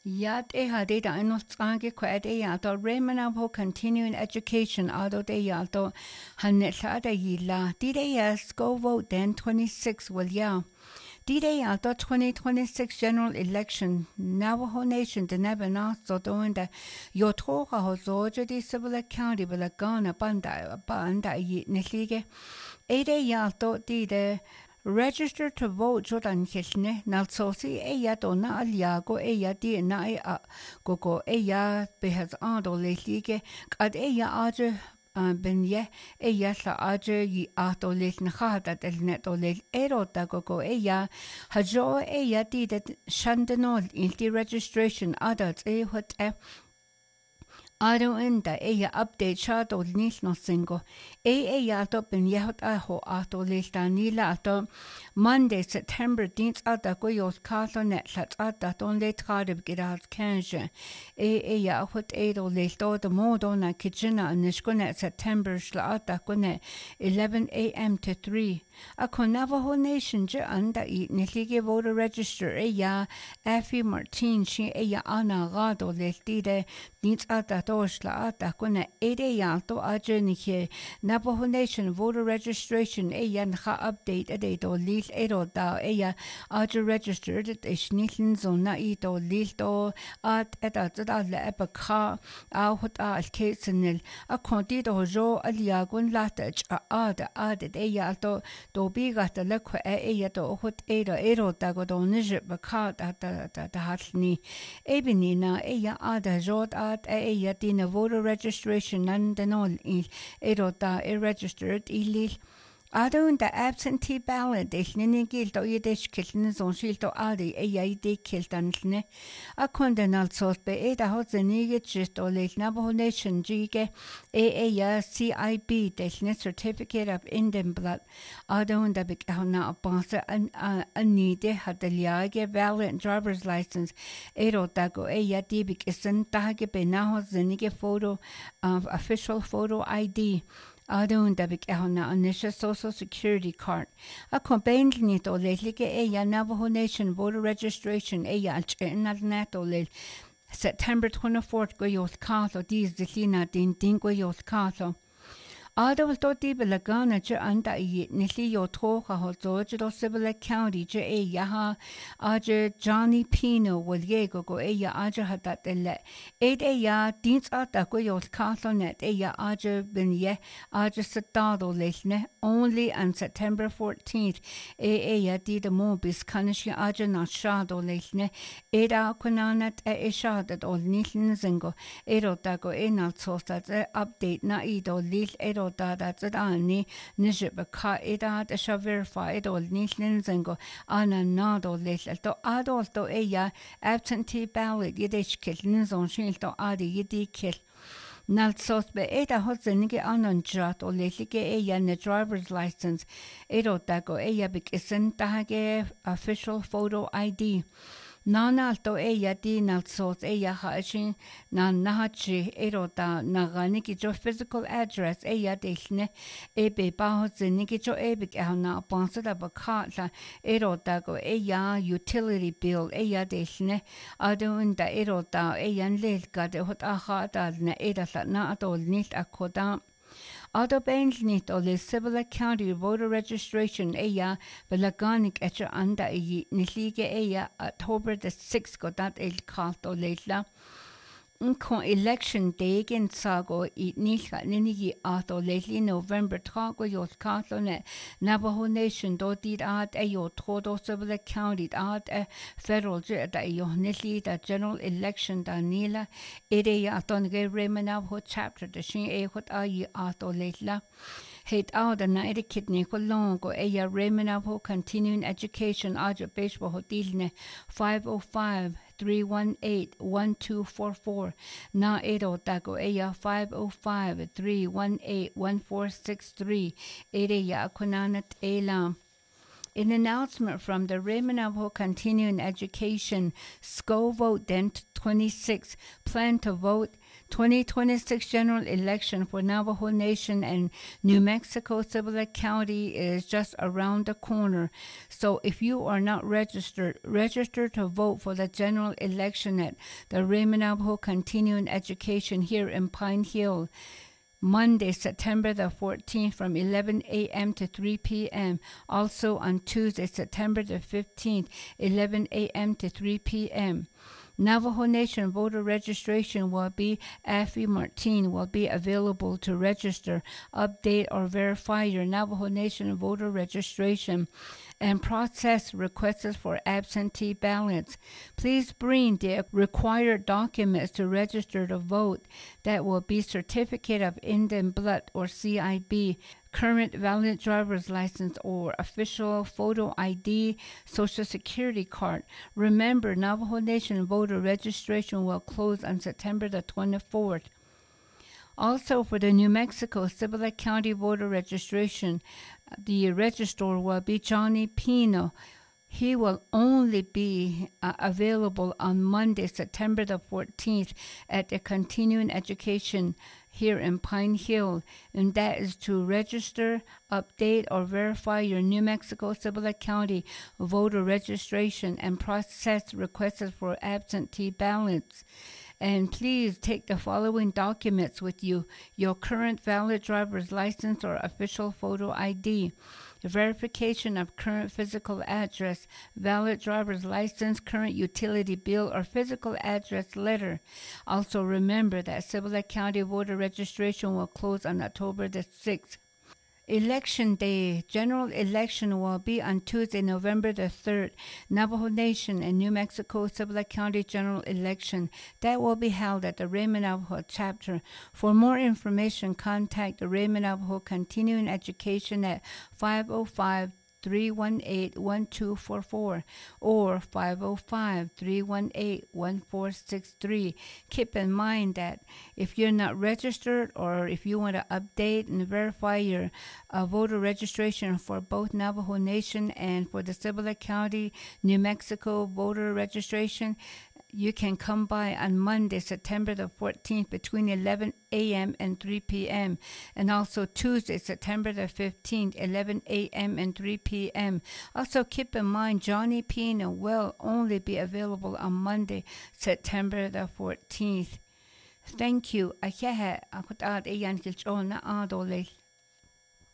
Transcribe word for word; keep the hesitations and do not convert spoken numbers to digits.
Yat e hadi da ino tsangi ko ed e yato remana ho continuing education ado de yato hanetla da yila. Dide yes go vote then twenty-six will ya. Dide yato twenty twenty-six general election Navajo Nation de nebana so doing the yotroka ho zoja di civil county bala gana banda banda yi neslige. Ede yato dide register to vote Jordan Kishne, Nalsosi, Eya Dona Aliago, Eya di Nai Gogo, Eya behas Ando Lelige, Ad Eya Aja Benye, Eya Sa Aja Yi Ato Lit Nahada del Neto Lil Ero Dagogo, Eya Hajo, Eya di that Shandanol in the registration adults, E what Ado enda eya update shadow nis no single. E eya ato ben yehot aho ato lista nila ato Monday September dienst ata goyos kaso net sat ata don le tradib giras kanje. E eya ahot edo listo the modo na kitchena nishkonet September shla ata kone eleven a m to three. Ako Navajo Nation je anda i nilige voter register eya Effie Martin shi eya ana gado listide dienst ata Doshla ata kone ede yanto ajenike Navajo Nation voter registration e yan ha update ade do lil edo da eya aje registered it is nitlin zona i do lil do at eta tada le epaka a hot a alkesenil a konti do jo aliagun latach a ada ada eya to do biga ta le ko eya do hot edo edo da go do nije baka da da da hatni ebinina eya ada jot at eya Dina voter registration nandanol il erota registered ilil. Adon the absentee ballot is ninigil to yedish kiltons on shilto adi a yadi kiltansne. A condenal sort be eda hot the nigit or late Navajo Nation jige a a C I B desne certificate of Indian blood. Adon the big hana abonsa and a need had the liage valid driver's license erotago a yadi big isan tage benaho the nige photo of official photo I D. Adon dabik ehona anisha social security card. A combined nito lately a Navajo Nation voter registration a yalch nato lil September twenty-fourth go yos kaso diz the lina din dingo yos kaso. Ado was toti belagana je anda i nili yo toka ho zoje do civil county je e yaha aje Johnny Pino will yego go e ya aje hatat ele ed e ya dienst ata go yo kaso net e ya aje ben ye aje satado lesne only on September fourteenth e e ya di de mobis kanish ya aje na shado lesne eda kunanat e shadat ol nilin zingo ero tago e na sostat update na ido lil ero da da ani nishba ka ida da sha verify ol nislin zingo ana nado lil to adol to e ya absentee ballot yidish kil nizon shil to adi yidi kil Nalsos be eda hotzenige anon jat o lelige e ya ne driver's license ero dago e ya bik isen tage official photo I D Nana alto e ya di nalsos e ya hashin na nahachi ero da naganiki jo physical address e ya deshne e be ba hotzenige jo e bik ana pansa da bakatla ero dago e ya utility bill e ya deshne adun da ero da e yan lelka de hot aha da na eda na atol nit akoda Ado bains nit o le civil county voter registration eya belaganik etcha anda e nilige eya October the sixth go dat el kato leila Con election day gen sago i nisha ninigi ato lately November trago yos kato ne Navajo Nation do did at e yo todo civil county at e federal jet da yo nili da general election da nila ede ya aton ge Navajo chapter da shin e hot ayi ato latela Hate out the night kidney ko longo e ya Navajo continuing education aja baseball hotilne five oh five three one eight one two four four na edo tago eya five oh five three one eight one four six three ede ya kunanat elam An announcement from the Navajo Continuing Education S C O vote then twenty-six plan to vote twenty twenty-six general election for Navajo Nation and New Mexico Cibola County is just around the corner. So if you are not registered, register to vote for the general election at the Raymond Navajo Continuing Education here in Pine Hill. Monday, September the fourteenth from eleven a.m. to three p.m. Also on Tuesday, September the fifteenth, eleven a.m. to three p.m. Navajo Nation voter registration will be, Affy Martin will be available to register, update, or verify your Navajo Nation voter registration and process requests for absentee ballots. Please bring the required documents to register to vote. That will be Certificate of Indian Blood or C I B, current valid driver's license or official photo I D, Social Security card. Remember, Navajo Nation voter registration will close on September the twenty-fourth. Also, for the New Mexico Cibola County voter registration, the registrar will be Johnny Pino. He will only be uh, available on Monday, September the fourteenth at the Continuing Education here in Pine Hill, and that is to register, update, or verify your New Mexico Cibola County voter registration and process requests for absentee ballots. And please take the following documents with you: your current valid driver's license or official photo I D, verification of current physical address, valid driver's license, current utility bill, or physical address letter. Also remember that Cibola County voter registration will close on October the sixth. Election Day. General election will be on Tuesday, November the third. Navajo Nation and New Mexico Cibola County general election. That will be held at the Raymond Navajo chapter. For more information, contact the Raymond Navajo Continuing Education at five oh five, three one eight, one two four four or five oh five, three one eight, one four six three. Keep in mind that if you're not registered or if you want to update and verify your uh, voter registration for both Navajo Nation and for the Cibola County, New Mexico voter registration, you can come by on Monday, September the fourteenth between eleven a.m. and three p.m. and also Tuesday, September the fifteenth, eleven a.m. and three p.m. Also keep in mind, Johnny Pino will only be available on Monday, September the fourteenth. Thank you. Ayahe akut ad iyan kilchol na adolel.